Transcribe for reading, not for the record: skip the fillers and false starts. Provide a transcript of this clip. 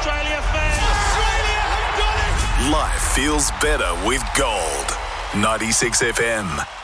Australia fans. Australia have done it! Life feels better with gold. 96 FM.